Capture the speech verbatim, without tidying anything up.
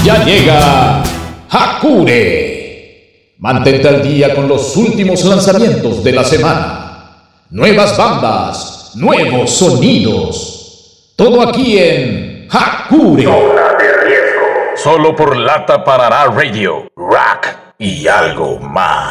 Ya llega Hakure. Mantente al día con los últimos lanzamientos de la semana. Nuevas bandas, nuevos sonidos. Todo aquí en Hakure. Zona de riesgo. Solo por Lata Parará Radio, Rock y algo más.